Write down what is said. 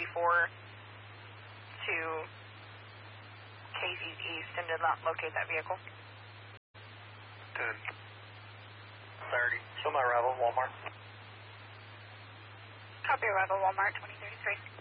to Casey's East and did not locate that vehicle. 10:30. Show my arrival, Walmart. Copy arrival, Walmart 2033.